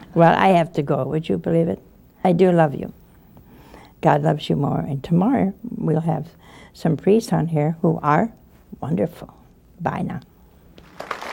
Well, I have to go. Would you believe it? I do love you. God loves you more. And tomorrow we'll have some priests on here who are wonderful. Bye now.